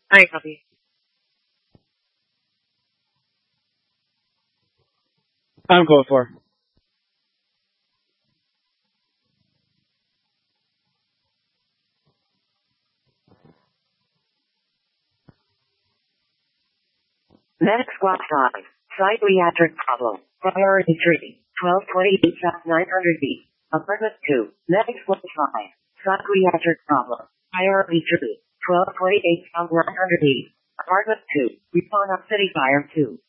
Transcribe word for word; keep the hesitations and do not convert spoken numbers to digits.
I copy. I'm code four. Medic Squad five. Psychiatric problem. Priority three. twelve twenty-eight South nine hundred B. Apartment two. Medic Squad five. Psychiatric problem. Priority three. twelve twenty-eight South nine hundred B. Apartment two. Respond up City Fire two.